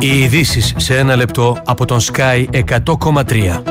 Οι ειδήσεις σε ένα λεπτό από τον Sky 100,3.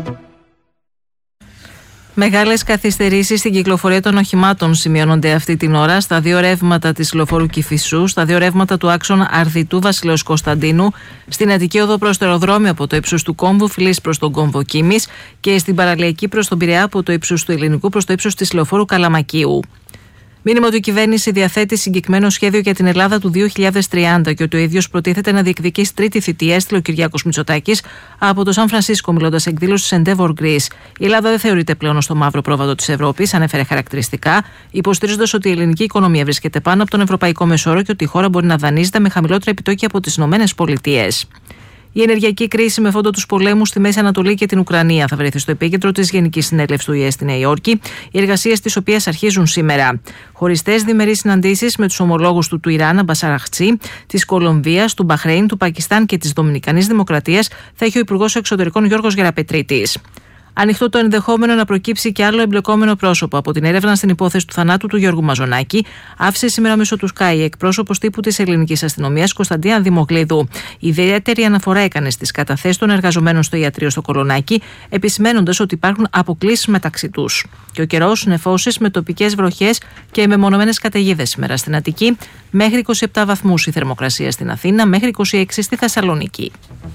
Μεγάλες καθυστερήσεις στην κυκλοφορία των οχημάτων σημειώνονται αυτή την ώρα στα δύο ρεύματα της λεωφόρου Κηφισού, στα δύο ρεύματα του άξονα Αρδιτού Βασιλέως Κωνσταντίνου, στην Αττική Οδό προς το αεροδρόμιο από το ύψος του Κόμβου Φιλής προς τον Κόμβο Κίμης και στην Παραλιακή προς τον Πειραιά από το ύψος του Ελληνικού προς το ύψος της λεωφόρου Καλαμακίου. Μήνυμα ότι η κυβέρνηση διαθέτει συγκεκριμένο σχέδιο για την Ελλάδα του 2030 και ότι ο ίδιος προτίθεται να διεκδικήσει τρίτη θητεία, έστειλε ο Κυριάκος Μητσοτάκης από το Σαν Φρανσίσκο, μιλώντας σε εκδήλωση της Endeavour Greece. Η Ελλάδα δεν θεωρείται πλέον στο μαύρο πρόβατο της Ευρώπης, ανέφερε χαρακτηριστικά, υποστηρίζοντας ότι η ελληνική οικονομία βρίσκεται πάνω από τον ευρωπαϊκό μεσόρο και ότι η χώρα μπορεί να δανείζεται με χαμηλότερα επιτόκια από τις ΗΠΑ. Η ενεργειακή κρίση με φόντο τους πολέμους στη Μέση Ανατολή και την Ουκρανία θα βρεθεί στο επίκεντρο της Γενικής Συνέλευσης του ΙΕ στη Νέα Υόρκη, οι εργασίες της οποίας αρχίζουν σήμερα. Χωριστές διμερείς συναντήσεις με τους ομολόγους του Ιράν, Αμπάς Αραχτσί, της Κολομβίας, του Μπαχρέιν, του Πακιστάν και της Δομινικανής Δημοκρατίας θα έχει ο Υπουργός Εξωτερικών Γιώργος Γεραπετρίτης. Ανοιχτό το ενδεχόμενο να προκύψει και άλλο εμπλεκόμενο πρόσωπο από την έρευνα στην υπόθεση του θανάτου του Γιώργου Μαζονάκη, άφησε σήμερα μέσω του Sky εκπρόσωπος τύπου της ελληνικής αστυνομίας Κωνσταντίνα Δημοκλίδου. Ιδιαίτερη αναφορά έκανε στις καταθέσεις των εργαζομένων στο ιατρείο στο Κολονάκι, επισημένοντας ότι υπάρχουν αποκλίσεις μεταξύ τους. Και ο καιρός, νεφώσεις με τοπικές βροχές και μεμονωμένες καταιγίδες σήμερα στην Αττική, μέχρι 27 βαθμούς η θερμοκρασία στην Αθήνα, μέχρι 26 στη Θεσσαλονίκη.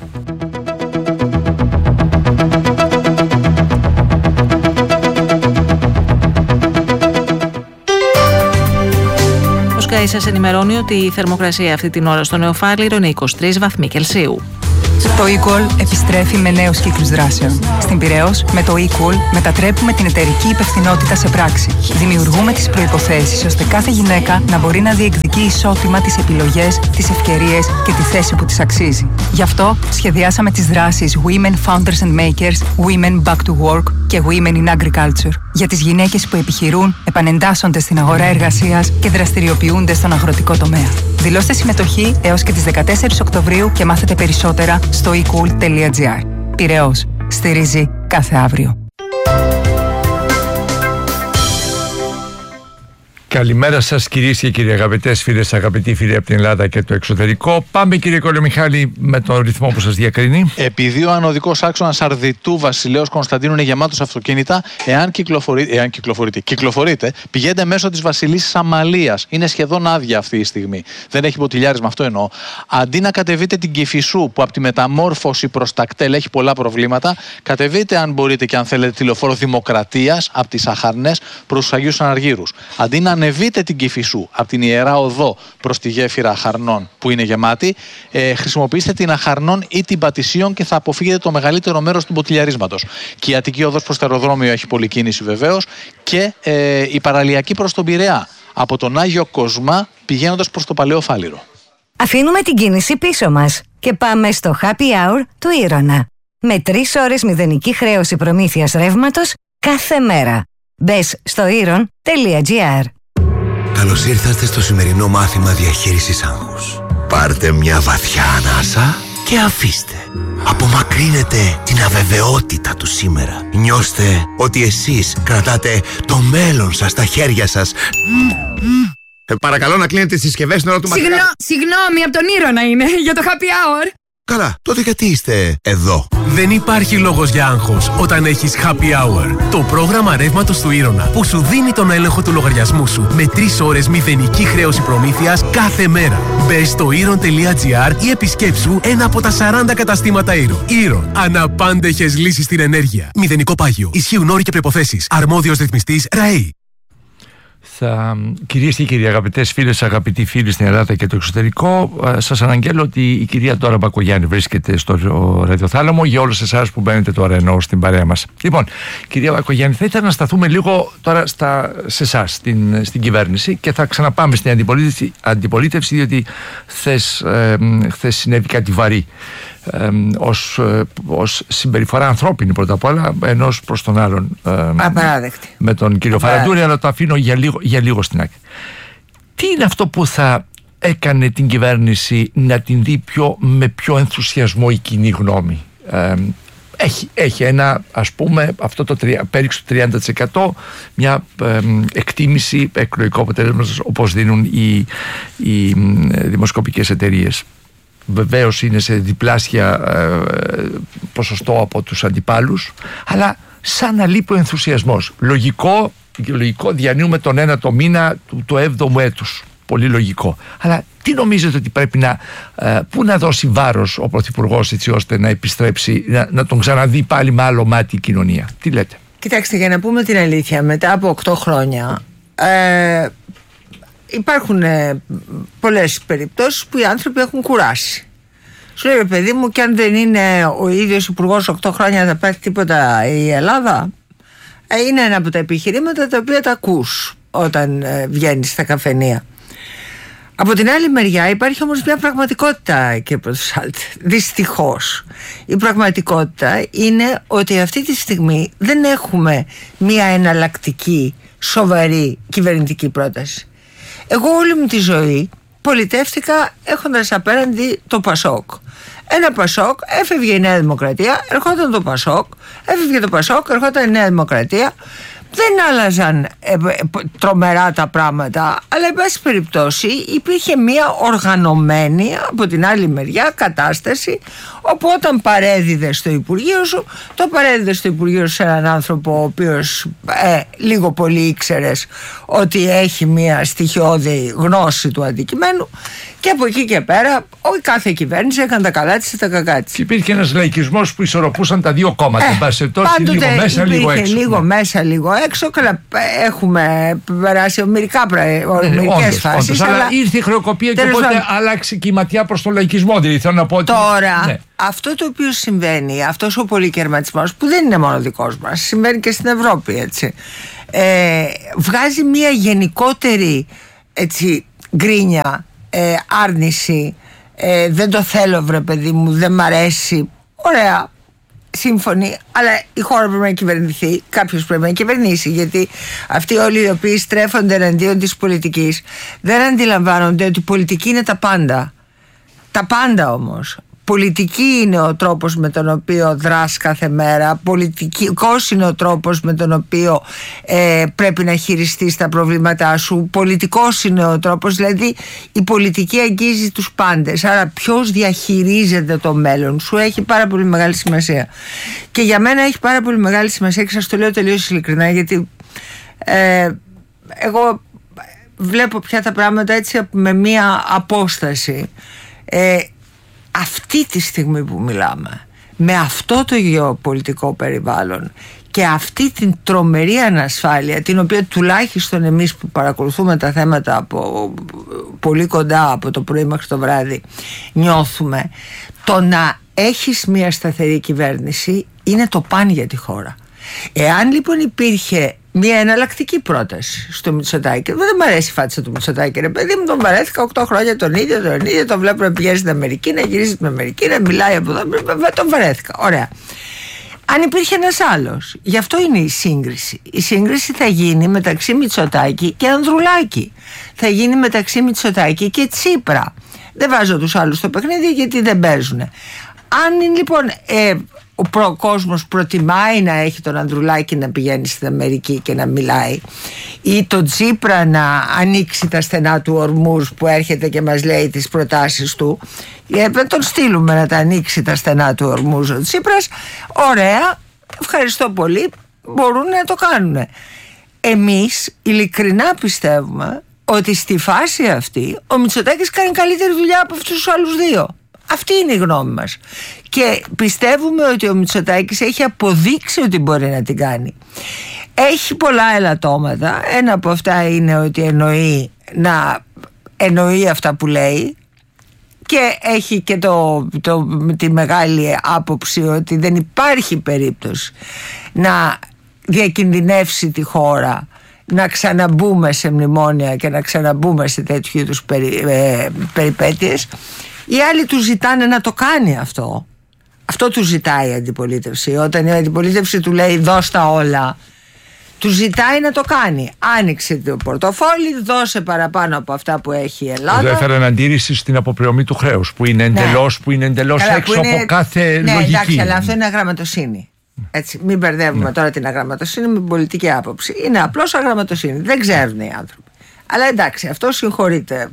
Σας ενημερώνει ότι η θερμοκρασία αυτή την ώρα στο Νεοφάλιρο είναι 23 βαθμοί Κελσίου. Το eCall επιστρέφει με νέους κύκλους δράσεων. Στην Πειραιώς, με το eCall μετατρέπουμε την εταιρική υπευθυνότητα σε πράξη. Δημιουργούμε τις προϋποθέσεις ώστε κάθε γυναίκα να μπορεί να διεκδικεί ισότιμα τις επιλογές, τις ευκαιρίες και τη θέση που της αξίζει. Γι' αυτό σχεδιάσαμε τις δράσεις Women Founders and Makers, Women Back to Work και Women in Agriculture. Για τις γυναίκες που επιχειρούν, επανεντάσσονται στην αγορά εργασίας και δραστηριοποιούνται στον αγροτικό τομέα. Δηλώστε συμμετοχή έως και τις 14 Οκτωβρίου και μάθετε περισσότερα στο ecool.gr. Πειραιώς. Στηρίζει κάθε αύριο. Καλημέρα σας κυρίες και κύριοι, αγαπητές φίλες, αγαπητοί φίλοι από την Ελλάδα και το εξωτερικό. Πάμε κύριε Κολομιχάλη με τον ρυθμό που σας διακρίνει. Επειδή ο ανωδικός άξονας Αρδιτού Βασιλέως Κωνσταντίνου είναι γεμάτος αυτοκίνητα, εάν κυκλοφορείτε, πηγαίνετε μέσω της Βασιλίσσης Αμαλίας. Είναι σχεδόν άδεια αυτή η στιγμή. Δεν έχει μποτιλιάρισμα, αυτό εννοώ. Αντί να κατεβείτε την Κηφισού που από τη μεταμόρφωση προς τα κτέλ έχει πολλά προβλήματα, κατεβείτε αν μπορείτε και αν θέλετε τη λεωφόρο Δημοκρατίας από τις Αχαρνές προς τους Αγίους Αναργύρους. Αντί να ανεβείτε την Κηφισού από την Ιερά Οδό προς τη γέφυρα Αχαρνών που είναι γεμάτη, χρησιμοποιήστε την Αχαρνών ή την Πατησίων και θα αποφύγετε το μεγαλύτερο μέρος του μποτιλιαρίσματος. Και η Αττική Οδός προς το αεροδρόμιο έχει πολλή κίνηση βεβαίως και η Παραλιακή προς τον Πειραιά από τον Άγιο Κοσμά πηγαίνοντας προς το Παλαιό Φάληρο. Αφήνουμε την κίνηση πίσω μας και πάμε στο Happy Hour του Ήρωνα. Με 3 ώρες μηδενική χρέωση προμήθειας ρεύματος κάθε μέρα. Μπες στο iron.gr. Καλώς ήρθατε στο σημερινό μάθημα διαχείρισης άγχους. Πάρτε μια βαθιά ανάσα και αφήστε. Απομακρύνετε την αβεβαιότητα του σήμερα. Νιώστε ότι εσείς κρατάτε το μέλλον σας στα χέρια σας. Παρακαλώ να κλείνετε τις συσκευές στην ώρα του μαθήματος. Συγγνώμη, από τον Ήρωνα είναι, για το happy hour. Καλά, τότε γιατί είστε εδώ? Δεν υπάρχει λόγος για άγχος όταν έχεις Happy Hour. Το πρόγραμμα ρεύματος του Ήρωνα που σου δίνει τον έλεγχο του λογαριασμού σου με 3 ώρες μηδενική χρέωση προμήθειας κάθε μέρα. Μπες στο iron.gr ή επισκέψου ένα από τα 40 καταστήματα Iron. Iron. Αναπάντεχες λύσεις στην ενέργεια. Μηδενικό πάγιο. Ισχύουν όροι και προϋποθέσεις. Αρμόδιος ρυθμιστής ΡΑΕΗ. Κυρίες και κύριοι, αγαπητές φίλες, αγαπητοί φίλοι στην Ελλάδα και το εξωτερικό, σας αναγγέλω ότι η κυρία Ντόρα Μπακογιάννη βρίσκεται στο ραδιοθάλαμο για όλους εσάς που μπαίνετε τώρα ενώ στην παρέα μας. Λοιπόν, κυρία Μπακογιάννη, θα ήθελα να σταθούμε λίγο τώρα σε εσάς, στην κυβέρνηση, και θα ξαναπάμε στην αντιπολίτευση, διότι χθες συνέβη κάτι βαρύ. Ως συμπεριφορά ανθρώπινη πρώτα απ' όλα, ενός προς τον άλλον, απαράδεκτη, με τον κύριο Φαραντούρη, αλλά το αφήνω για λίγο στην άκρη. Τι είναι αυτό που θα έκανε την κυβέρνηση να την δει με πιο ενθουσιασμό η κοινή γνώμη? Έχει ένα, ας πούμε, αυτό το πέριξ του 30%, μια εκτίμηση εκλογικό αποτέλεσμα όπως δίνουν οι δημοσκοπικές εταιρείες. βεβαίως είναι σε διπλάσια ποσοστό από τους αντιπάλους, αλλά σαν να λείπει ο ενθουσιασμός. Λογικό, διανύουμε τον ένα το μήνα το 7ο έτους. Πολύ λογικό. Αλλά τι νομίζετε ότι πρέπει πού να δώσει βάρος ο Πρωθυπουργός, έτσι ώστε να επιστρέψει, να τον ξαναδεί πάλι με άλλο μάτι η κοινωνία? Τι λέτε? Κοιτάξτε, για να πούμε την αλήθεια, μετά από 8 χρόνια υπάρχουν πολλές περιπτώσεις που οι άνθρωποι έχουν κουράσει. Σου λέει, παιδί μου, και αν δεν είναι ο ίδιος υπουργός 8 χρόνια θα πάθει τίποτα η Ελλάδα? Είναι ένα από τα επιχειρήματα τα οποία τα ακούς όταν βγαίνεις στα καφενεία. Από την άλλη μεριά υπάρχει όμως μια πραγματικότητα, κύριε Πρωτοσάλτη. Δυστυχώς η πραγματικότητα είναι ότι αυτή τη στιγμή δεν έχουμε μια εναλλακτική σοβαρή κυβερνητική πρόταση. Εγώ όλη μου τη ζωή πολιτεύτηκα έχοντας απέναντι το Πασόκ. Ένα Πασόκ, έφευγε η Νέα Δημοκρατία, ερχόταν το Πασόκ, έφευγε το Πασόκ, ερχόταν η Νέα Δημοκρατία. Δεν άλλαζαν τρομερά τα πράγματα, αλλά εν πάση περιπτώσει υπήρχε μια οργανωμένη από την άλλη μεριά κατάσταση, όπου όταν παρέδιδες στο Υπουργείο σου, το παρέδιδες στο Υπουργείο σου σε έναν άνθρωπο ο οποίος λίγο πολύ ήξερες ότι έχει μια στοιχειώδη γνώση του αντικειμένου, και από εκεί και πέρα κάθε κυβέρνηση έκανε τα καλά της και τα κακά της. Υπήρχε ένας λαϊκισμός που ισορροπούσαν τα δύο κόμματα. Λίγο μέσα, λίγο έξω. Λίγο μέσα, λίγο έξω. Έχουμε περάσει μερικές φάσεις. Αλλά ήρθε η χρεοκοπία και οπότε άλλαξε και η ματιά προς τον λαϊκισμό. Δηλαδή θέλω να πω ότι. Τώρα, αυτό το οποίο συμβαίνει, αυτός ο πολυκερματισμός, που δεν είναι μόνο δικός μας, συμβαίνει και στην Ευρώπη, έτσι. Βγάζει μια γενικότερη γκρίνια, άρνηση, δεν το θέλω βρε παιδί μου, δεν μ' αρέσει. Ωραία, σύμφωνοι, αλλά η χώρα πρέπει να κυβερνηθεί, κάποιος πρέπει να κυβερνήσει, γιατί αυτοί όλοι οι οποίοι στρέφονται εναντίον της πολιτικής δεν αντιλαμβάνονται ότι η πολιτική είναι τα πάντα. Τα πάντα όμως. Πολιτική είναι ο τρόπος με τον οποίο δράς κάθε μέρα, πολιτικός είναι ο τρόπος με τον οποίο πρέπει να χειριστείς τα προβλήματά σου, πολιτικός είναι ο τρόπος, δηλαδή η πολιτική αγγίζει τους πάντες, άρα ποιος διαχειρίζεται το μέλλον σου έχει πάρα πολύ μεγάλη σημασία. Και για μένα έχει πάρα πολύ μεγάλη σημασία, και σας το λέω τελείως ειλικρινά, γιατί εγώ βλέπω πια τα πράγματα έτσι με μία απόσταση. Αυτή τη στιγμή που μιλάμε, με αυτό το γεωπολιτικό περιβάλλον και αυτή την τρομερή ανασφάλεια, την οποία τουλάχιστον εμείς που παρακολουθούμε τα θέματα από πολύ κοντά, από το πρωί μέχρι το βράδυ, νιώθουμε, το να έχεις μια σταθερή κυβέρνηση είναι το παν για τη χώρα. Εάν λοιπόν υπήρχε μια εναλλακτική πρόταση στο Μητσοτάκη, δεν μου αρέσει η φάτσα του Μητσοτάκη, ρε παιδί μου, τον βαρέθηκα 8 χρόνια τον ίδιο, τον βλέπω να πηγαίνει στην Αμερική, να γυρίζει στην Αμερική, να μιλάει από εδώ, τον βαρέθηκα. Ωραία. Αν υπήρχε ένας άλλος, γι' αυτό είναι η σύγκριση. Η σύγκριση θα γίνει μεταξύ Μητσοτάκη και Ανδρουλάκη. Θα γίνει μεταξύ Μητσοτάκη και Τσίπρα. Δεν βάζω τους άλλους στο παιχνίδι γιατί δεν παίζουν. Αν λοιπόν ο κόσμος προτιμάει να έχει τον Ανδρουλάκη να πηγαίνει στην Αμερική και να μιλάει, ή τον Τσίπρα να ανοίξει τα στενά του Ορμούζ που έρχεται και μας λέει τις προτάσεις του, να τον στείλουμε να τα ανοίξει τα στενά του Ορμούζ ο Τσίπρας, ωραία, ευχαριστώ πολύ, μπορούν να το κάνουν. Εμείς ειλικρινά πιστεύουμε ότι στη φάση αυτή ο Μητσοτάκης κάνει καλύτερη δουλειά από αυτούς τους άλλους δύο. Αυτή είναι η γνώμη μας. Και πιστεύουμε ότι ο Μητσοτάκης έχει αποδείξει ότι μπορεί να την κάνει. Έχει πολλά ελαττώματα. Ένα από αυτά είναι ότι εννοεί αυτά που λέει, και έχει και τη μεγάλη άποψη ότι δεν υπάρχει περίπτωση να διακινδυνεύσει τη χώρα, να ξαναμπούμε σε μνημόνια και να ξαναμπούμε σε τέτοιου είδους περιπέτειες. Οι άλλοι του ζητάνε να το κάνει αυτό. Αυτό του ζητάει η αντιπολίτευση. Όταν η αντιπολίτευση του λέει δώσ' τα όλα, του ζητάει να το κάνει. Άνοιξε το πορτοφόλι, δώσε παραπάνω από αυτά που έχει η Ελλάδα. Εδώ έφεραν αντίρρηση στην αποπληρωμή του χρέους, που είναι εντελώς έξω από κάθε λογική. Εντάξει, αλλά αυτό είναι αγραμματοσύνη. Έτσι, μην μπερδεύουμε τώρα την αγραμματοσύνη με πολιτική άποψη. Είναι απλώς αγραμματοσύνη. Δεν ξέρουν οι άνθρωποι. Αλλά εντάξει, αυτό συγχωρείται.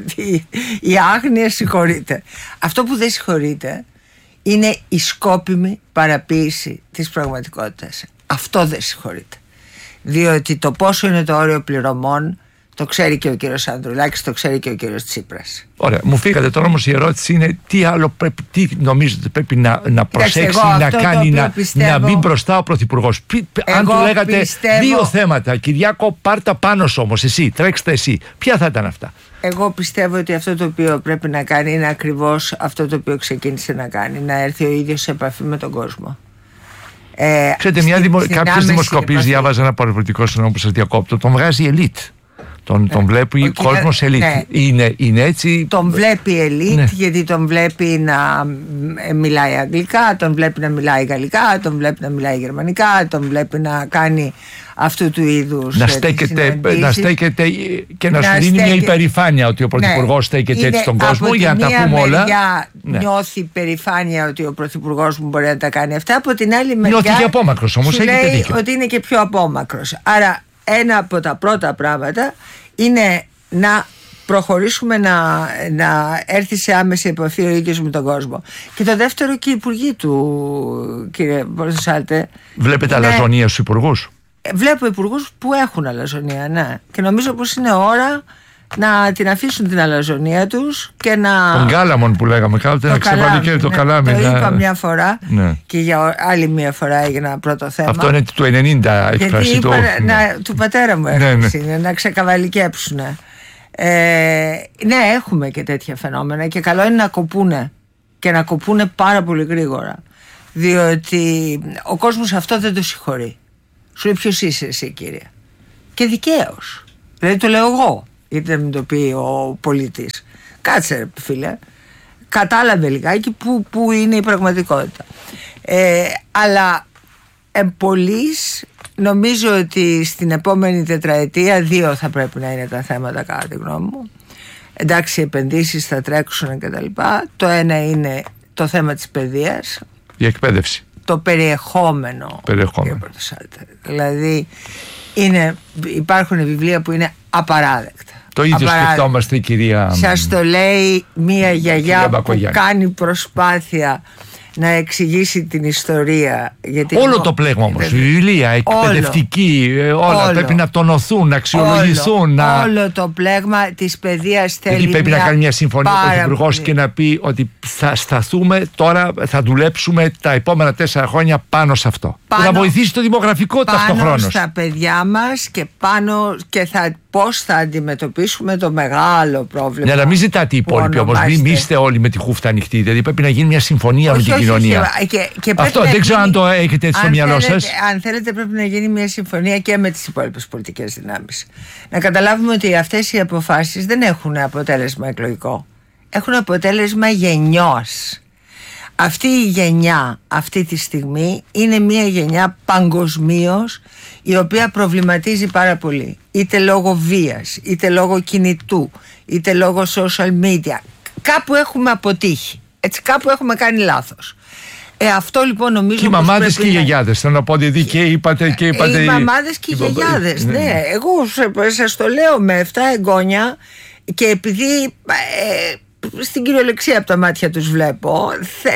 Η άγνοια συγχωρείται. Αυτό που δεν συγχωρείται είναι η σκόπιμη παραποίηση της πραγματικότητας. Αυτό δεν συγχωρείται. Διότι το πόσο είναι το όριο πληρωμών το ξέρει και ο κύριος Ανδρουλάκης, το ξέρει και ο κύριος Τσίπρας. Ωραία, μου φύγατε τώρα, όμως η ερώτηση είναι τι νομίζετε πρέπει να προσέξει, να κάνει, να μπει μπροστά ο Πρωθυπουργός. Αν του λέγατε δύο θέματα, Κυριάκο, πάρτα πάνω σου όμως εσύ, τρέξτε εσύ, ποια θα ήταν αυτά? Εγώ πιστεύω ότι αυτό το οποίο πρέπει να κάνει είναι ακριβώς αυτό το οποίο ξεκίνησε να κάνει, να έρθει ο ίδιος σε επαφή με τον κόσμο. Ξέρετε, κάποιες δημοσκοπήσεις διάβαζα ένα παραπολιτικό συνόμο που σας διακόπτω, τον βγάζει ελίτ. Τον βλέπει ο κόσμος ελίτ. Είναι έτσι. Τον βλέπει ελίτ, γιατί τον βλέπει να μιλάει αγγλικά, τον βλέπει να μιλάει γαλλικά, τον βλέπει να μιλάει γερμανικά, τον βλέπει να κάνει αυτού του είδους να στέκεται και να σου δίνει μια υπερηφάνεια ότι ο Πρωθυπουργός στέκεται έτσι στον κόσμο, για να τα πούμε όλα. Νιώθει υπερηφάνεια ότι ο Πρωθυπουργός μου μπορεί να τα κάνει αυτά. Από την άλλη μεριά νιώθει και απόμακρος, όμως έχετε δίκιο. Ότι είναι και πιο απόμακρος. Άρα ένα από τα πρώτα πράγματα είναι να προχωρήσουμε να έρθει σε άμεση επαφή ο ίδιος με τον κόσμο. Και το δεύτερο, και οι υπουργοί του, κύριε Πορτοσάλτε. Βλέπετε αλαζονία στους υπουργούς? Βλέπω υπουργούς που έχουν αλαζονία, ναι. Και νομίζω πως είναι ώρα να την αφήσουν την αλαζονία τους και να... Τον Κάλαμον που λέγαμε κάποτε, να ξεβάλει και το καλάμι. Το είπα μια φορά, ναι. Και για άλλη μια φορά έγινε ένα πρώτο θέμα. Αυτό είναι του 90 έκφραση του. Του πατέρα μου έκφραση, ναι. Να ξεκαβαλικέψουν. Ναι, έχουμε και τέτοια φαινόμενα και καλό είναι να κοπούνε και να κοπούνε πάρα πολύ γρήγορα. Διότι ο κόσμος αυτό δεν το συγχωρεί. Σου λέει ποιος είσαι εσύ, κύριε? Και δικαίως. Δηλαδή το λέω εγώ, γιατί δεν μου το πει ο πολίτης. Κάτσε, φίλε, κατάλαβε λιγάκι που είναι η πραγματικότητα. Αλλά εμπολής, νομίζω ότι στην επόμενη τετραετία δύο θα πρέπει να είναι τα θέματα, κατά τη γνώμη μου. Εντάξει, οι επενδύσεις θα τρέξουν και τα λοιπά. Το ένα είναι το θέμα της παιδείας, η εκπαίδευση, το περιεχόμενο. Δηλαδή υπάρχουν βιβλία που είναι απαράδεκτα. Το ίδιο σκεφτόμαστε, κυρία. Σας το λέει μία γιαγιά που κάνει προσπάθεια να εξηγήσει την ιστορία. Γιατί όλο το πλέγμα όμως, βιβλία, εκπαιδευτική, όλα πρέπει να τονωθούν, να αξιολογηθούν. Όλο το πλέγμα της παιδείας θέλει. Γιατί πρέπει να κάνει μια συμφωνία ο Πρωθυπουργός και να πει ότι θα σταθούμε τώρα, θα δουλέψουμε τα επόμενα 4 χρόνια πάνω σε αυτό. Που θα βοηθήσει το δημογραφικό ταυτοχρόνως. Πάνω στα παιδιά μας και πάνω και πώς θα αντιμετωπίσουμε το μεγάλο πρόβλημα. Ναι, αλλά μην ζητάτε οι υπόλοιποι όμως. Μην είστε όλοι με τη χούφτα ανοιχτή. Δηλαδή πρέπει να γίνει μια συμφωνία με την κοινωνία. Αυτό δεν ξέρω αν το έχετε έτσι στο μυαλό σας. Αν θέλετε, πρέπει να γίνει μια συμφωνία και με τις υπόλοιπες πολιτικές δυνάμεις. Να καταλάβουμε ότι αυτές οι αποφάσεις δεν έχουν αποτέλεσμα εκλογικό. Έχουν αποτέλεσμα γενιός. Αυτή η γενιά αυτή τη στιγμή είναι μια γενιά παγκοσμίως, η οποία προβληματίζει πάρα πολύ, είτε λόγω βίας, είτε λόγω κινητού, είτε λόγω social media. Κάπου έχουμε αποτύχει, έτσι, κάπου έχουμε κάνει λάθος. Αυτό λοιπόν νομίζω. Και οι μαμάδες και οι γιαγιάδες. Θέλω να πω ότι και είπατε. Οι μαμάδες και οι γιαγιάδες, ναι. Εγώ σας το λέω με 7 εγγόνια και επειδή στην κυριολεξία από τα μάτια τους βλέπω,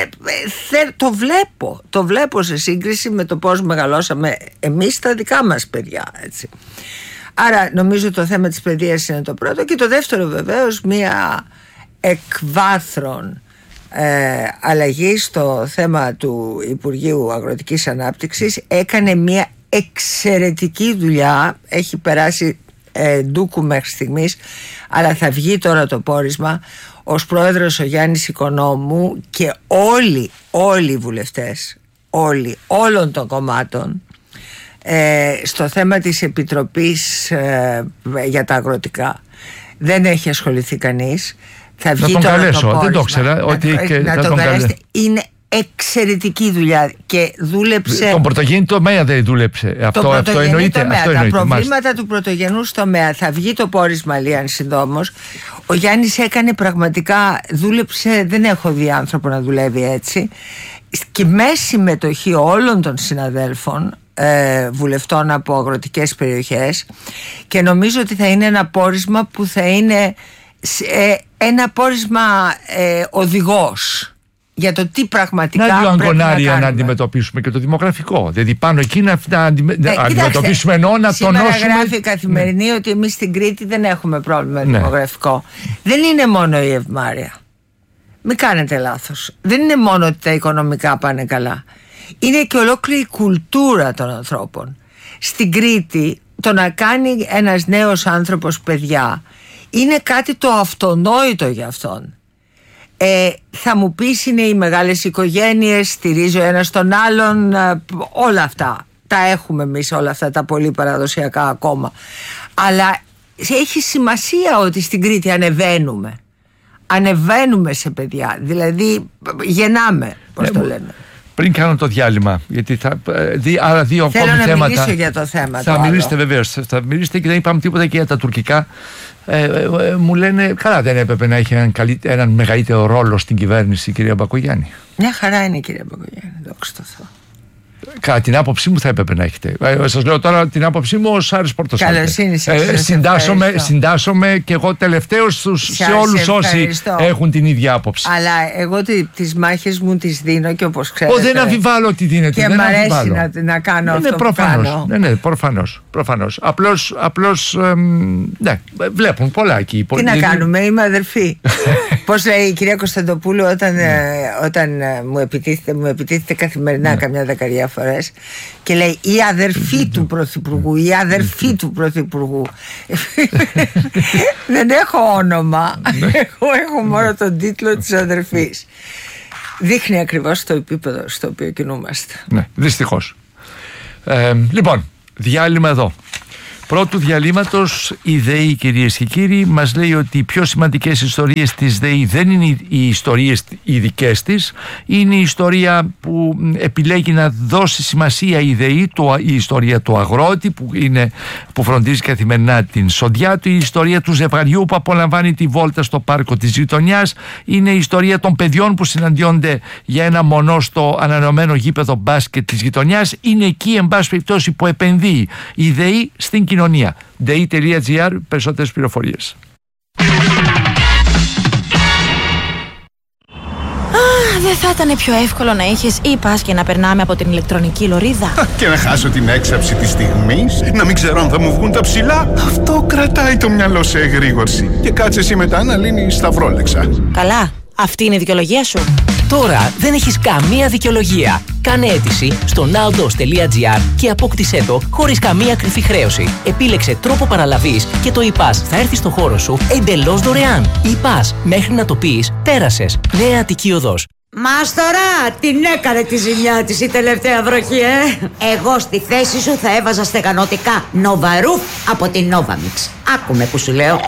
το βλέπω σε σύγκριση με το πώς μεγαλώσαμε εμείς τα δικά μας παιδιά, έτσι. Άρα νομίζω το θέμα της παιδείας είναι το πρώτο, και το δεύτερο βεβαίως μια εκβάθρον αλλαγή στο θέμα του Υπουργείου Αγροτικής Ανάπτυξης. Έκανε μια εξαιρετική δουλειά, έχει περάσει ντούκου μέχρι στιγμής, αλλά θα βγει τώρα το πόρισμα. Ως πρόεδρος ο Γιάννης Οικονόμου και όλοι οι βουλευτές, όλων των κομμάτων, στο θέμα της Επιτροπής για τα αγροτικά δεν έχει ασχοληθεί κανείς. Θα βγει να τον καλέσω, το δεν το ήξερα. Να τον καλέσετε. Είναι εξαιρετική δουλειά και δούλεψε. Τον πρωτογενή τομέα δεν δούλεψε. Αυτό εννοείται. Τα προβλήματα του πρωτογενού τομέα. Θα βγει το πόρισμα Λίαν συντόμως. Ο Γιάννης έκανε πραγματικά, δούλεψε, δεν έχω δει άνθρωπο να δουλεύει έτσι, και με συμμετοχή όλων των συναδέλφων. βουλευτών από αγροτικές περιοχές, και νομίζω ότι θα είναι ένα πόρισμα που θα είναι ένα πόρισμα οδηγός για το τι πραγματικά να πρέπει αγκονάρια να να αντιμετωπίσουμε και το δημογραφικό. Δηλαδή πάνω εκεί να αντιμετωπίσουμε, εννοώ να τονώσουμε. Σήμερα γράφει η Καθημερινή ότι εμείς στην Κρήτη δεν έχουμε πρόβλημα δημογραφικό. Δεν είναι μόνο η ευμάρεια. Μην κάνετε λάθος. Δεν είναι μόνο ότι τα οικονομικά πάνε καλά. Είναι και ολόκληρη η κουλτούρα των ανθρώπων. Στην Κρήτη το να κάνει ένας νέος άνθρωπος παιδιά είναι κάτι το αυτονόητο για αυτόν. Θα μου πεις, είναι οι μεγάλες οικογένειες, στηρίζω ένας τον άλλον, όλα αυτά τα έχουμε εμείς, όλα αυτά τα πολύ παραδοσιακά ακόμα, αλλά έχει σημασία ότι στην Κρήτη ανεβαίνουμε σε παιδιά, δηλαδή γεννάμε, πώς το λένε. Πριν κάνω το διάλειμμα, γιατί άλλα δύο ακόμη θέματα. Θέλω να μιλήσω για το θέμα. Θα μιλήσετε βεβαίως. Θα μιλήσετε και δεν είπαμε τίποτα και για τα τουρκικά. Μου λένε, καλά, δεν έπρεπε να έχει έναν μεγαλύτερο ρόλο στην κυβέρνηση η κυρία Μπακογιάννη? Μια χαρά είναι η κυρία Μπακογιάννη, δόξα τω Θεώ. Κατά την άποψή μου θα έπρεπε να έχετε. Σας λέω τώρα την άποψή μου ως Άρης Πορτοσάλτη. Καλώς είναι. Συντάσσομαι και εγώ τελευταίως σε όλους όσοι έχουν την ίδια άποψη. Αλλά εγώ τις μάχες μου τις δίνω και όπως ξέρετε. Δεν αμφιβάλλω ότι δίνετε. Και μου αρέσει να κάνω αυτό που κάνω. Ναι, προφανώς. Απλώς ναι, βλέπουν πολλά εκεί. Τι να κάνουμε, είμαι αδερφή. Πώς λέει η κυρία Κωνσταντοπούλου όταν μου επιτίθεται καθημερινά καμιά δεκαετία φορές και λέει η αδερφή του Πρωθυπουργού, η αδερφή του Πρωθυπουργού. Δεν έχω όνομα, έχω μόνο τον τίτλο της αδερφής. Δείχνει ακριβώς το επίπεδο στο οποίο κινούμαστε. Ναι, δυστυχώς. Λοιπόν, διάλειμμα εδώ. Πρώτου διαλύματος η ΔΕΗ, κυρίες και κύριοι, μας λέει ότι οι πιο σημαντικές ιστορίες της ΔΕΗ δεν είναι οι ιστορίες οι δικές της, είναι η ιστορία που επιλέγει να δώσει σημασία η ΔΕΗ, η ιστορία του αγρότη που φροντίζει καθημερινά την σοδιά του, η ιστορία του ζευγαριού που απολαμβάνει τη βόλτα στο πάρκο της γειτονιάς, είναι η ιστορία των παιδιών που συναντιόνται για ένα μονό στο ανανεωμένο γήπεδο μπάσκετ της γειτονιάς, είναι εκεί εν πάση περιπτώσει που επενδύει η ΔΕΗ στην κοινωνία. DEI.gr, περισσότερες πληροφορίες. Δεν θα ήταν πιο εύκολο να είχες e-pass και να περνάμε από την ηλεκτρονική λωρίδα? Και να χάσω την έξαψη της στιγμής, να μην ξέρω αν θα μου βγουν τα ψηλά. Αυτό κρατάει το μυαλό σε εγρήγορση. Και κάτσε εσύ μετά να λύνεις σταυρόλεξα. Καλά, αυτή είναι η δικαιολογία σου? Τώρα δεν έχεις καμία δικαιολογία. Κάνε αίτηση στο nowdos.gr και απόκτησέ το χωρίς καμία κρυφή χρέωση. Επίλεξε τρόπο παραλαβής και το e-pass θα έρθει στο χώρο σου εντελώς δωρεάν. E-pass, μέχρι να το πεις, πέρασες. Νέα Αττική Οδός. Μάστορα, την έκανε τη ζημιά της η τελευταία βροχή, Εγώ στη θέση σου θα έβαζα στεγανωτικά Νοβαρούφ από την Novamix. Άκουμε που σου λέω.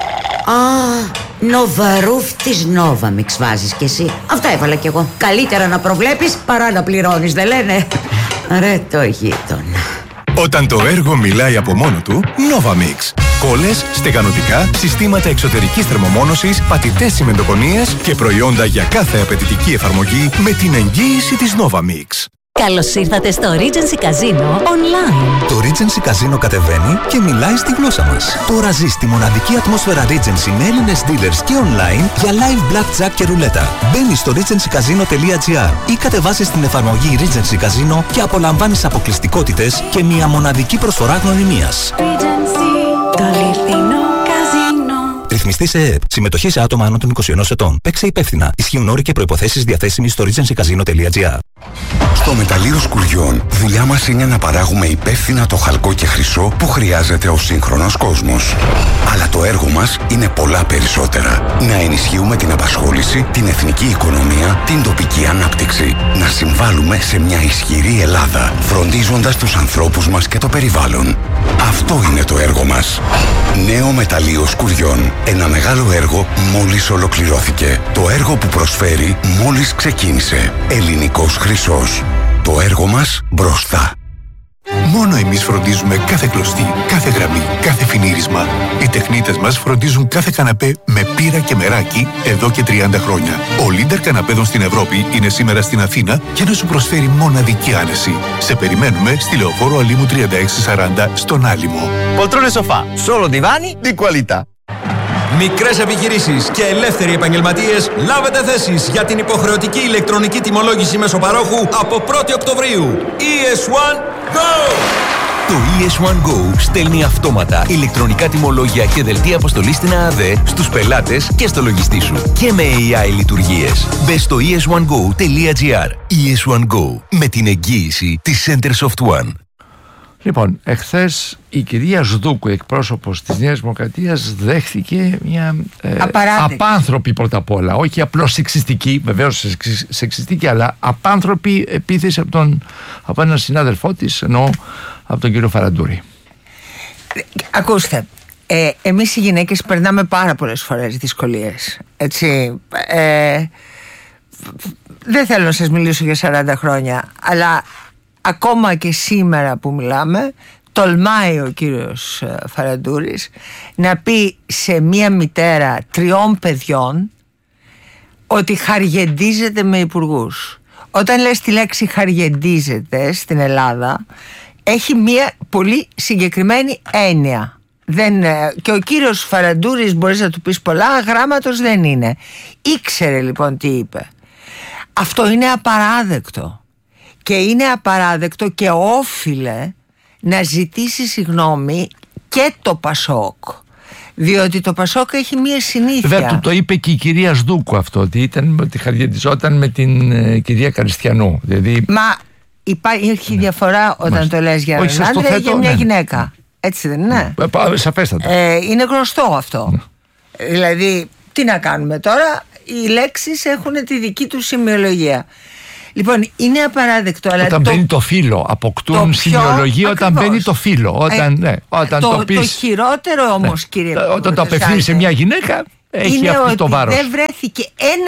Νοβαρούφ της Novamix βάζεις κι εσύ. Αυτά έβαλα κι εγώ. Καλύτερα να προβλέπεις παρά να πληρώνεις, δεν λένε? Ρε το γείτονα. Όταν το έργο μιλάει από μόνο του, Novamix. Κόλλες, στεγανωτικά, συστήματα εξωτερικής θερμομόνωσης, πατητές τσιμεντοκονίες και προϊόντα για κάθε απαιτητική εφαρμογή με την εγγύηση της Novamix. Καλώς ήρθατε στο Regency Casino Online. Το Regency Casino κατεβαίνει και μιλάει στη γλώσσα μας. Τώρα ζεις τη μοναδική ατμόσφαιρα Regency με Έλληνες dealers και online για live blackjack και ρουλέτα. Μπαίνεις στο regencycasino.gr ή κατεβάζεις την εφαρμογή Regency Casino και απολαμβάνεις αποκλειστικότητες και μια μοναδική προσφορά γνωριμίας. Regency, το αληθινό καζίνο. Ρυθμιστή σε ΕΕΠ. Συμμετοχή σε άτομα άνω των 21 ετών. Παίξε υπεύθυνα. Ισχύουν όροι και προϋποθέσεις διαθέσιμοι στο regencycasino.gr. Στο μεταλλείο Σκουριών, δουλειά μας είναι να παράγουμε υπεύθυνα το χαλκό και χρυσό που χρειάζεται ο σύγχρονος κόσμος. Αλλά το έργο μας είναι πολλά περισσότερα. Να ενισχύουμε την απασχόληση, την εθνική οικονομία, την τοπική ανάπτυξη. Να συμβάλλουμε σε μια ισχυρή Ελλάδα, φροντίζοντας τους ανθρώπους μας και το περιβάλλον. Αυτό είναι το έργο μας. Νέο μεταλλείο Σκουριών. Ένα μεγάλο έργο μόλις ολοκληρώθηκε. Το έργο που προσφέρει μόλις ξεκίνησε. Ελληνικός χρυσός. Το έργο μας μπροστά. Μόνο εμείς φροντίζουμε κάθε κλωστή, κάθε γραμμή, κάθε φινίρισμα. Οι τεχνίτες μας φροντίζουν κάθε καναπέ με πύρα και μεράκι εδώ και 30 χρόνια. Ο Λίντερ καναπέδων στην Ευρώπη είναι σήμερα στην Αθήνα για να σου προσφέρει μοναδική άνεση. Σε περιμένουμε στη Λεωφόρο Αλήμου 3640 στον Άλυμο. Poltrone sofà, solo divani di qualità. Μικρές επιχειρήσεις και ελεύθεροι επαγγελματίες, λάβετε θέσεις για την υποχρεωτική ηλεκτρονική τιμολόγηση μεσοπαρόχου από 1η Οκτωβρίου. ES1 Go! Το ES1 Go στέλνει αυτόματα ηλεκτρονικά τιμολόγια και δελτία αποστολής στην ΑΑΔΕ στους πελάτες και στο λογιστή σου. Και με AI λειτουργίες. Μπες στο es1go.gr. ES1 Go. Με την εγγύηση της Center Soft One. Λοιπόν, εχθές η κυρία Ζδούκου, εκπρόσωπος της Νέας Δημοκρατίας, δέχθηκε μια απάνθρωπη πρώτα απ' όλα, όχι απλώς σεξιστική, βεβαίως σεξιστική, αλλά απάνθρωπη επίθεση από έναν συνάδελφό της, εννοώ από τον κύριο Φαραντούρη. Ακούστε, εμείς οι γυναίκες περνάμε πάρα πολλές φορές δυσκολίες, έτσι. Δεν θέλω να σας μιλήσω για 40 χρόνια, αλλά ακόμα και σήμερα που μιλάμε, τολμάει ο κύριος Φαραντούρης να πει σε μία μητέρα 3 παιδιών ότι χαριεντίζεται με υπουργούς. Όταν λες τη λέξη χαριεντίζεται στην Ελλάδα, έχει μία πολύ συγκεκριμένη έννοια. Και ο κύριος Φαραντούρης, μπορείς να του πεις πολλά, γράμματος δεν είναι. Ήξερε λοιπόν τι είπε. Αυτό είναι απαράδεκτο. Και είναι απαράδεκτο και όφιλε να ζητήσει συγγνώμη και το Πασόκ. Διότι το Πασόκ έχει μία συνήθεια. Βέβαια, το είπε και η κυρία Σδούκου αυτό, ότι χαριεντιζόταν με την κυρία Καριστιανού. Δηλαδή... Μα υπάρχει διαφορά όταν το λες για έναν άντρα ή για μια γυναίκα. Έτσι δεν είναι? Σαφέστατα. Είναι γνωστό αυτό. Δηλαδή, τι να κάνουμε τώρα, οι λέξεις έχουν τη δική τους σημειολογία. Λοιπόν, είναι απαράδεκτο. Αλλά όταν μπαίνει το φύλλο, αποκτούν σημειολογία όταν μπαίνει το φύλλο. Όταν το χειρότερο όμως, κύριε Παπαδεσάκη, όταν το απευθύνει σε μια γυναίκα, έχει αυτό το βάρος. Δεν βρέθηκε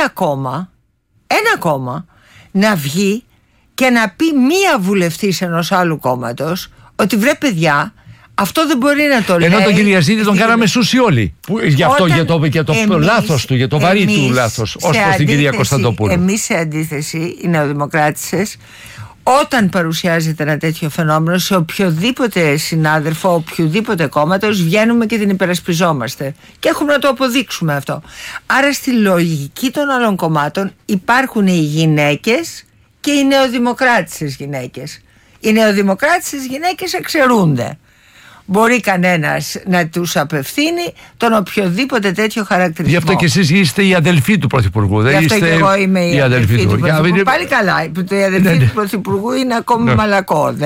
ένα κόμμα να βγει και να πει μία βουλευτής ενός άλλου κόμματος ότι βρε παιδιά, αυτό δεν μπορεί να το λέει. Ενώ τον Κυριαζίδη τον κάναμε σούσι όλοι. Για το λάθος του, για το βαρύ του λάθος, ως προς την κυρία Κωνσταντοπούλου. Εμείς σε αντίθεση, οι νεοδημοκράτησες, όταν παρουσιάζεται ένα τέτοιο φαινόμενο σε οποιοδήποτε συνάδελφο, οποιοδήποτε κόμματος, βγαίνουμε και την υπερασπιζόμαστε. Και έχουμε να το αποδείξουμε αυτό. Άρα στη λογική των άλλων κομμάτων υπάρχουν οι γυναίκες και οι νεοδημοκράτησες γυναίκες. Οι νεοδημοκράτησες γυναίκες εξαιρούνται. Μπορεί κανένας να τους απευθύνει τον οποιοδήποτε τέτοιο χαρακτηρισμό. Γι' αυτό και εσείς είστε η αδελφή του Πρωθυπουργού. Γι' αυτό και εγώ είμαι η αδελφή του Πρωθυπουργού. Πάλι καλά. Η αδελφή του Πρωθυπουργού είναι ακόμη μαλακό.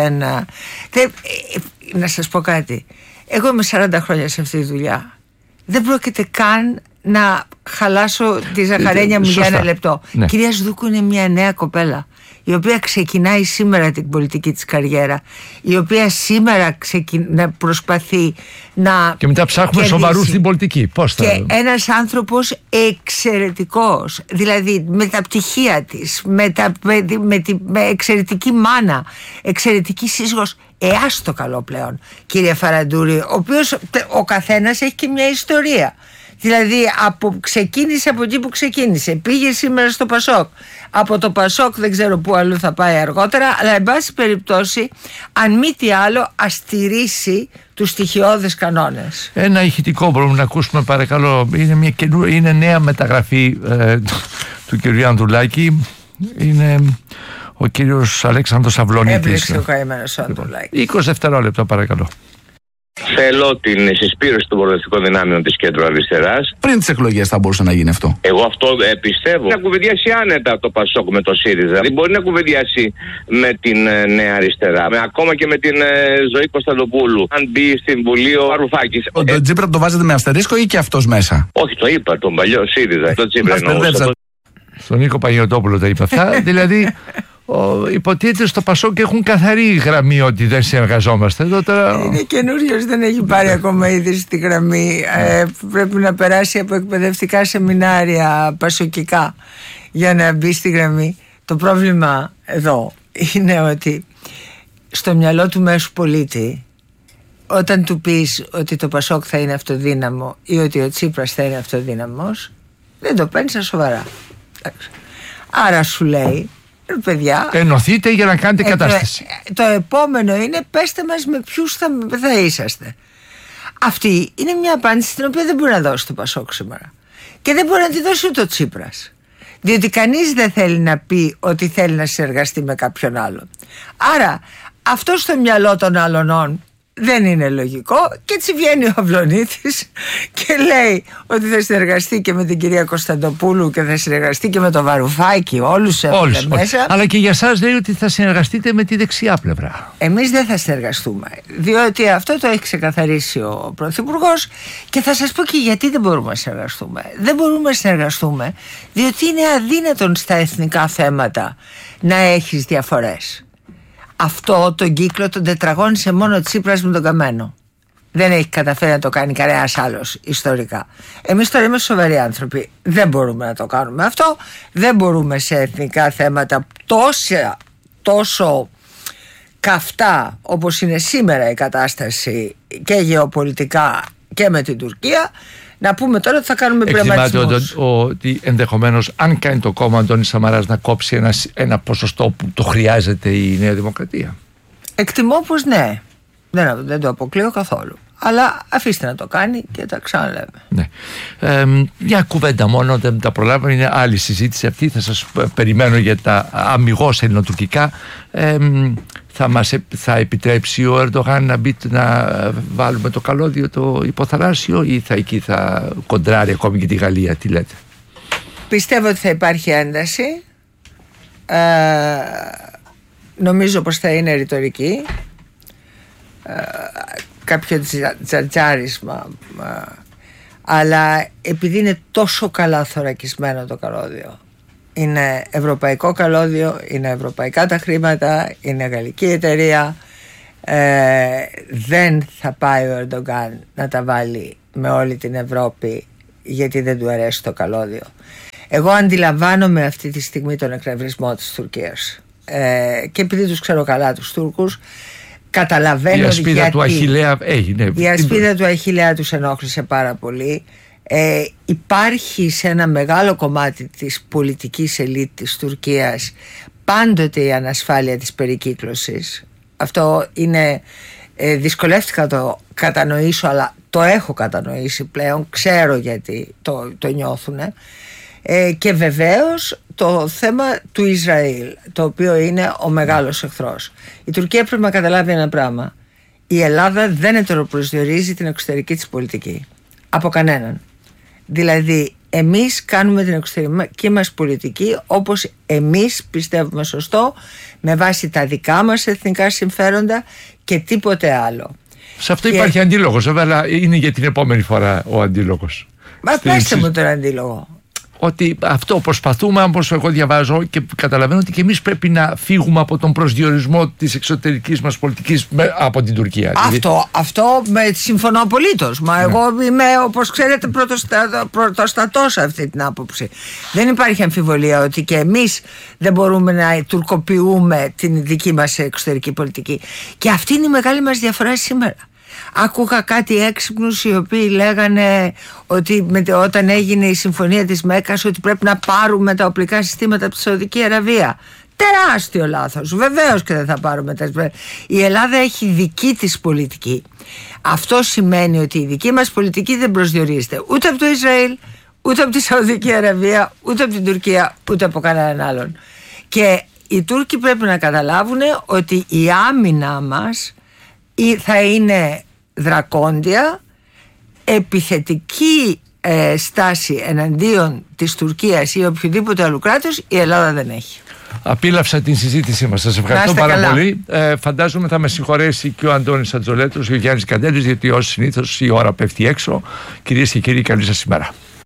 Να σας πω κάτι. Εγώ είμαι 40 χρόνια σε αυτή τη δουλειά. Δεν πρόκειται καν να χαλάσω τη ζαχαρένια μου για ένα λεπτό. Κυρία Σδούκου είναι μια νέα κοπέλα, η οποία ξεκινάει σήμερα την πολιτική της καριέρα, η οποία σήμερα προσπαθεί να και μετά ψάχνουμε σοβαρούς στην πολιτική. Πώς θα... Και ένας άνθρωπος εξαιρετικός, δηλαδή με τα πτυχία της, με εξαιρετική μάνα, εξαιρετική σύζυγος, άστο καλό πλέον, κύριε Φαραντούρη, ο οποίος ο καθένας έχει και μια ιστορία. Δηλαδή ξεκίνησε από εκεί που ξεκίνησε, πήγε σήμερα στο Πασόκ, από το Πασόκ δεν ξέρω πού αλλού θα πάει αργότερα, αλλά εν πάση περιπτώσει, αν μη τι άλλο, ας τηρήσει τους στοιχειώδες κανόνες. Ένα ηχητικό μπορούμε να ακούσουμε, παρακαλώ. Είναι νέα μεταγραφή του κυρίου Ανδρουλάκη. Είναι ο κύριος Αλέξανδρος Αυλονίτης. Έπρεξε ο καημένος Ανδρουλάκη. 20 δευτερόλεπτα παρακαλώ. Θέλω την συσπήρωση των προοδευτικών δυνάμεων της κέντρο-αριστεράς. Πριν τις εκλογές θα μπορούσε να γίνει αυτό. Εγώ αυτό πιστεύω. Να κουβεντιάσει άνετα το Πασόκ με το ΣΥΡΙΖΑ. Δεν μπορεί να κουβεντιάσει με την Νέα Αριστερά. Ακόμα και με την Ζωή Κωνσταντοπούλου. Αν μπει στην Βουλή ο Αρουφάκης. Τον Τσίπρα το βάζετε με αστερίσκο ή και αυτός μέσα? Όχι, το είπα, τον παλιό ΣΥΡΙΖΑ. Το Τσίπρα εννοούσα. Στον Νίκο Παγιωτόπουλο τα είπα αυτά. Δηλαδή. Υποτίθεται στο Πασόκ έχουν καθαρή γραμμή ότι δεν συνεργαζόμαστε. Είναι καινούριος, δεν έχει πάρει ακόμα είδηση στη γραμμή. Πρέπει να περάσει από εκπαιδευτικά σεμινάρια πασοκικά για να μπει στη γραμμή. Το πρόβλημα εδώ είναι ότι στο μυαλό του μέσου πολίτη, όταν του πεις ότι το Πασόκ θα είναι αυτοδύναμο ή ότι ο Τσίπρας θα είναι αυτοδύναμος, δεν το παίρνει στα σοβαρά. Άρα σου λέει, παιδιά, ενωθείτε για να κάνετε κατάσταση. Το επόμενο είναι, πέστε μας με ποιους θα είσαστε. Αυτή είναι μια απάντηση την οποία δεν μπορεί να δώσει το Πασόκ σήμερα. Και δεν μπορεί να τη δώσει ούτε ο Τσίπρας. Διότι κανείς δεν θέλει να πει ότι θέλει να συνεργαστεί με κάποιον άλλον. Άρα αυτό στο μυαλό των άλλων δεν είναι λογικό, και έτσι βγαίνει ο Αυλονίτης και λέει ότι θα συνεργαστεί και με την κυρία Κωνσταντοπούλου και θα συνεργαστεί και με τον Βαρουφάκη, όλους μέσα. Αλλά και για εσάς λέει ότι θα συνεργαστείτε με τη δεξιά πλευρά. Εμείς δεν θα συνεργαστούμε, διότι αυτό το έχει ξεκαθαρίσει ο Πρωθυπουργός, και θα σας πω και γιατί δεν μπορούμε να συνεργαστούμε. Δεν μπορούμε να συνεργαστούμε διότι είναι αδύνατον στα εθνικά θέματα να έχεις διαφορές. Αυτό τον κύκλο τον τετραγώνησε μόνο ο Τσίπρας με τον Καμένο. Δεν έχει καταφέρει να το κάνει κανένας άλλος ιστορικά. Εμείς τώρα είμαστε σοβαροί άνθρωποι. Δεν μπορούμε να το κάνουμε αυτό. Δεν μπορούμε σε εθνικά θέματα τόσο καυτά όπως είναι σήμερα η κατάσταση και γεωπολιτικά και με την Τουρκία, να πούμε τώρα ότι θα κάνουμε πειραματισμούς. Εκτιμάται ότι ενδεχομένως, αν κάνει το κόμμα Αντώνη Σαμαράς, να κόψει ένα ποσοστό που το χρειάζεται η Νέα Δημοκρατία. Εκτιμώ πως ναι. Δεν το αποκλείω καθόλου. Αλλά αφήστε να το κάνει και τα ξαναλέμε. Ναι. Μια κουβέντα μόνο, δεν τα προλάβαμε, είναι άλλη συζήτηση αυτή. Θα σας περιμένω για τα αμιγώς ελληνοτουρκικά. Θα επιτρέψει ο Ερντογάν να βάλουμε το καλώδιο το υποθαλάσσιο, ή εκεί θα κοντράρει ακόμη και τη Γαλλία? Τι λέτε? Πιστεύω ότι θα υπάρχει ένταση. Νομίζω πως θα είναι ρητορική, κάποιο τζαρτζάρισμα, αλλά επειδή είναι τόσο καλά θωρακισμένο το καλώδιο, είναι ευρωπαϊκό καλώδιο, είναι ευρωπαϊκά τα χρήματα, είναι γαλλική εταιρεία, δεν θα πάει ο Ερντογκάν να τα βάλει με όλη την Ευρώπη γιατί δεν του αρέσει το καλώδιο. Εγώ αντιλαμβάνομαι αυτή τη στιγμή τον εκνευρισμό της Τουρκίας, και επειδή τους ξέρω καλά τους Τούρκους, καταλαβαίνω γιατί. Η ασπίδα του Αχιλλέα έγινε. Η ασπίδα του Αχιλλέα τους ενόχλησε πάρα πολύ. Υπάρχει σε ένα μεγάλο κομμάτι της πολιτικής ελίτ της Τουρκίας πάντοτε η ανασφάλεια της περικύκλωσης. Αυτό είναι, δυσκολεύτηκα το κατανοήσω, αλλά το έχω κατανοήσει πλέον, ξέρω γιατί το νιώθουνε. Και βεβαίως το θέμα του Ισραήλ, το οποίο είναι ο μεγάλος εχθρός. Η Τουρκία πρέπει να καταλάβει ένα πράγμα: η Ελλάδα δεν ετεροπροσδιορίζει την εξωτερική της πολιτική από κανέναν. Δηλαδή εμείς κάνουμε την εξωτερική μας πολιτική όπως εμείς πιστεύουμε σωστό, με βάση τα δικά μας εθνικά συμφέροντα και τίποτε άλλο. Σε αυτό υπάρχει αντίλογος, βέβαια, αλλά είναι για την επόμενη φορά ο αντίλογος. Μα πέστε μου τον αντίλογο. Ότι αυτό προσπαθούμε, όπως εγώ διαβάζω και καταλαβαίνω, ότι και εμείς πρέπει να φύγουμε από τον προσδιορισμό της εξωτερικής μας πολιτικής από την Τουρκία. Αυτό συμφωνώ απολύτως. Μα εγώ είμαι, όπως ξέρετε, πρωτοστατός σε αυτή την άποψη. Δεν υπάρχει αμφιβολία ότι και εμείς δεν μπορούμε να τουρκοποιούμε την δική μας εξωτερική πολιτική. Και αυτή είναι η μεγάλη μας διαφορά σήμερα. Άκουγα κάτι έξυπνους οι οποίοι λέγανε ότι όταν έγινε η συμφωνία της Μέκκας ότι πρέπει να πάρουμε τα οπλικά συστήματα από τη Σαουδική Αραβία. Τεράστιο λάθος. Βεβαίως και δεν θα πάρουμε τα. Η Ελλάδα έχει δική της πολιτική. Αυτό σημαίνει ότι η δική μας πολιτική δεν προσδιορίζεται ούτε από το Ισραήλ, ούτε από τη Σαουδική Αραβία, ούτε από την Τουρκία, ούτε από κανέναν άλλον. Και οι Τούρκοι πρέπει να καταλάβουν ότι η άμυνα μας θα είναι δρακόντια, επιθετική στάση εναντίον της Τουρκίας ή οποιοδήποτε άλλου κράτους η Ελλάδα δεν έχει. Απίλαυσα την συζήτησή μας. Σας ευχαριστώ πάρα πολύ. Φαντάζομαι θα με συγχωρέσει και ο Αντώνης Ατζολέτρος και ο Γιάννης Καντέλης, γιατί ως συνήθως η ώρα πέφτει έξω. Κυρίες και κύριοι, καλή σας ημέρα.